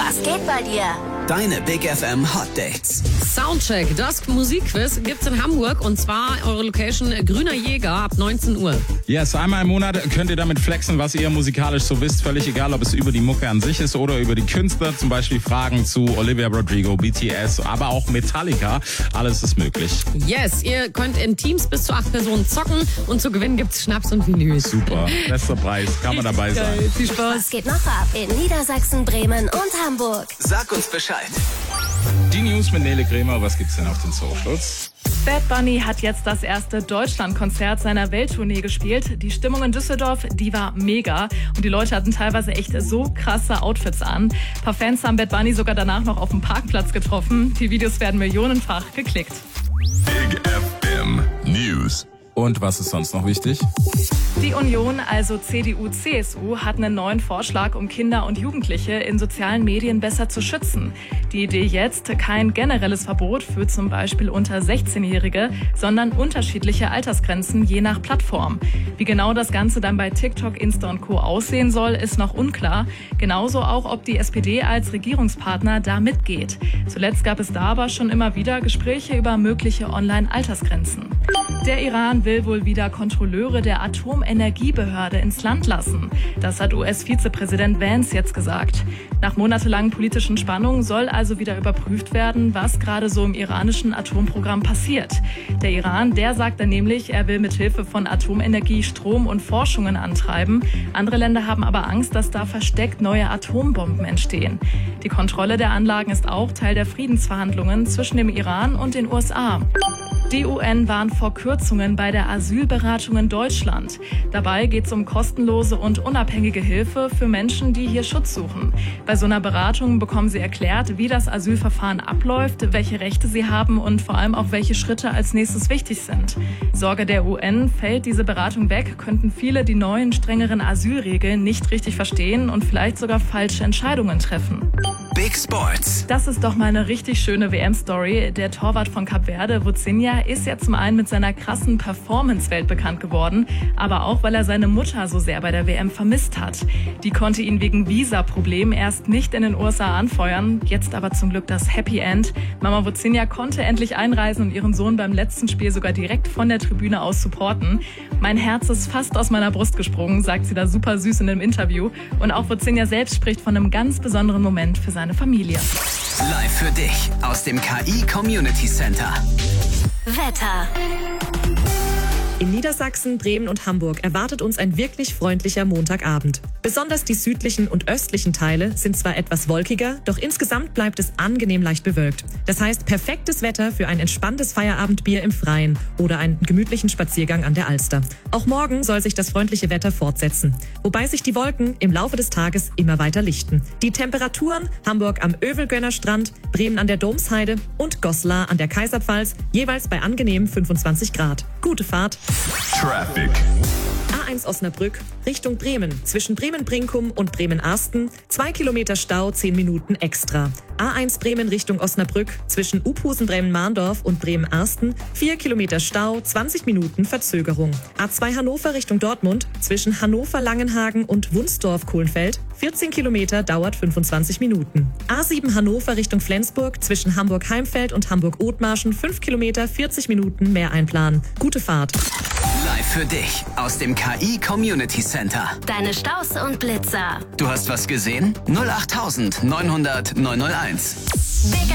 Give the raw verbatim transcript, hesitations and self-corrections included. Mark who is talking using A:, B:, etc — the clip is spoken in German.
A: Was geht bei dir?
B: Deine Big F M Hot Dates.
C: Soundcheck, das Musikquiz gibt's in Hamburg und zwar eure Location Grüner Jäger ab neunzehn Uhr.
D: Yes, einmal im Monat könnt ihr damit flexen, was ihr musikalisch so wisst. Völlig egal, ob es über die Mucke an sich ist oder über die Künstler. Zum Beispiel Fragen zu Olivia Rodrigo, B T S, aber auch Metallica. Alles ist möglich.
C: Yes, ihr könnt in Teams bis zu acht Personen zocken und zu gewinnen gibt's Schnaps und Vinyl.
D: Super, bester Preis, kann man dabei sein.
C: Geil. Viel Spaß.
A: Was geht noch ab in Niedersachsen, Bremen und Hamburg?
B: Sag uns Bescheid.
D: Die News mit Nele Kremer, was gibt's denn auf den Socials?
E: Bad Bunny hat jetzt das erste Deutschlandkonzert seiner Welttournee gespielt. Die Stimmung in Düsseldorf, die war mega. Und die Leute hatten teilweise echt so krasse Outfits an. Ein paar Fans haben Bad Bunny sogar danach noch auf dem Parkplatz getroffen. Die Videos werden millionenfach geklickt.
F: Big F M News.
D: Und was ist sonst noch wichtig?
E: Die Union, also C D U C S U, hat einen neuen Vorschlag, um Kinder und Jugendliche in sozialen Medien besser zu schützen. Die Idee jetzt, kein generelles Verbot für zum Beispiel unter sechzehnjährige, sondern unterschiedliche Altersgrenzen je nach Plattform. Wie genau das Ganze dann bei TikTok, Insta und Co. aussehen soll, ist noch unklar. Genauso auch, ob die S P D als Regierungspartner da mitgeht. Zuletzt gab es da aber schon immer wieder Gespräche über mögliche Online-Altersgrenzen. Der Iran will wohl wieder Kontrolleure der Atomenergiebehörde ins Land lassen. Das hat U S-Vizepräsident Vance jetzt gesagt. Nach monatelangen politischen Spannungen soll also wieder überprüft werden, was gerade so im iranischen Atomprogramm passiert. Der Iran, der sagt dann nämlich, er will mit Hilfe von Atomenergie Strom und Forschungen antreiben. Andere Länder haben aber Angst, dass da versteckt neue Atombomben entstehen. Die Kontrolle der Anlagen ist auch Teil der Friedensverhandlungen zwischen dem Iran und den U S A. Die U N warnt vor Kürzungen bei der Asylberatung in Deutschland. Dabei geht es um kostenlose und unabhängige Hilfe für Menschen, die hier Schutz suchen. Bei so einer Beratung bekommen sie erklärt, wie das Asylverfahren abläuft, welche Rechte sie haben und vor allem auch welche Schritte als nächstes wichtig sind. Sorge der U N, fällt diese Beratung weg, könnten viele die neuen, strengeren Asylregeln nicht richtig verstehen und vielleicht sogar falsche Entscheidungen treffen.
B: Big Sports.
E: Das ist doch mal eine richtig schöne W M-Story. Der Torwart von Kap Verde, Vozinha, ist ja zum einen mit seiner krassen Performance-Welt bekannt geworden, aber auch, weil er seine Mutter so sehr bei der W M vermisst hat. Die konnte ihn wegen Visa-Problemen erst nicht in den U S A anfeuern, jetzt aber zum Glück das Happy End. Mama Vozinha konnte endlich einreisen und ihren Sohn beim letzten Spiel sogar direkt von der Tribüne aus supporten. Mein Herz ist fast aus meiner Brust gesprungen, sagt sie da super süß in einem Interview. Und auch Vozinha selbst spricht von einem ganz besonderen Moment für seine Familie.
B: Live für dich aus dem K I Community Center.
A: Wetter.
G: In Niedersachsen, Bremen und Hamburg erwartet uns ein wirklich freundlicher Montagabend. Besonders die südlichen und östlichen Teile sind zwar etwas wolkiger, doch insgesamt bleibt es angenehm leicht bewölkt. Das heißt, perfektes Wetter für ein entspanntes Feierabendbier im Freien oder einen gemütlichen Spaziergang an der Alster. Auch morgen soll sich das freundliche Wetter fortsetzen, wobei sich die Wolken im Laufe des Tages immer weiter lichten. Die Temperaturen: Hamburg am Övelgönner Strand, Bremen an der Domsheide und Goslar an der Kaiserpfalz jeweils bei angenehmen fünfundzwanzig Grad. Gute Fahrt.
F: Traffic.
G: A eins Osnabrück Richtung Bremen. Zwischen Bremen-Brinkum und Bremen-Arsten zwei Kilometer Stau, zehn Minuten extra. A eins Bremen Richtung Osnabrück. Zwischen Uphusen-Bremen-Marndorf und Bremen-Arsten vier Kilometer Stau, zwanzig Minuten Verzögerung. A zwei Hannover Richtung Dortmund. Zwischen Hannover-Langenhagen und Wunsdorf-Kohlenfeld vierzehn Kilometer, dauert fünfundzwanzig Minuten. A sieben Hannover Richtung Flensburg. Zwischen Hamburg-Heimfeld und Hamburg-Othmarschen fünf Kilometer, vierzig Minuten mehr einplanen. Gute Fahrt.
B: Live für dich aus dem K I Community Center.
A: Deine Staus und Blitzer.
B: Du hast was gesehen? null acht neunhundert neunhunderteins.
A: Big